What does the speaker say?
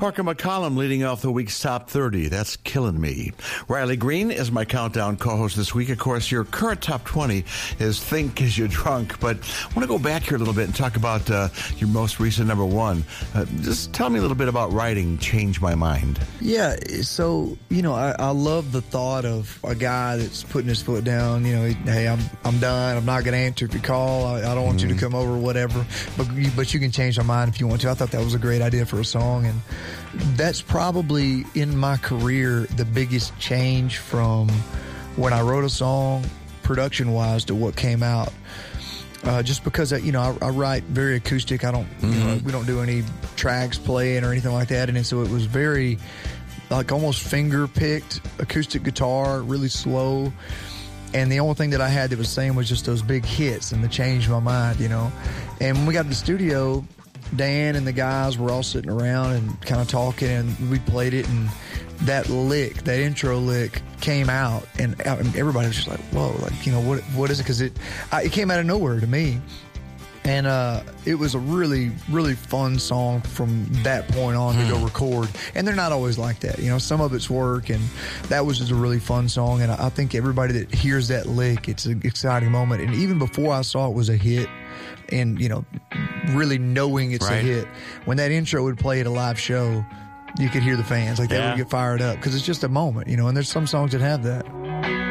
Parker McCollum leading off the week's top 30. That's killing me. Riley Green is my countdown co-host this week. Of course, your current top 20 is Think As You're Drunk. But I want to go back here a little bit and talk about your most recent number one. Just tell me a little bit about writing Change My Mind. Yeah, so, I love the thought of a guy that's putting his foot down. Hey, I'm done. I'm not going to answer if you call. I don't want you to come over, whatever. But you can change my mind if you want to. I thought that was a great idea for a song, and that's probably in my career the biggest change from when I wrote a song production-wise to what came out. Just because I write very acoustic. I don't we don't do any tracks playing or anything like that, and so it was very like almost finger-picked acoustic guitar, really slow. And the only thing that I had that was same was just those big hits and the Change My Mind, And when we got to the studio, Dan and the guys were all sitting around and kind of talking, and we played it, and that intro lick came out, and everybody was just like, whoa, what is it? Because it came out of nowhere to me. And it was a really, really fun song from that point on to go record. And they're not always like that. Some of it's work, and that was just a really fun song. And I think everybody that hears that lick, it's an exciting moment. And even before I saw it was a hit, and, really knowing it's a hit, when that intro would play at a live show, you could hear the fans. They would get fired up because it's just a moment, and there's some songs that have that.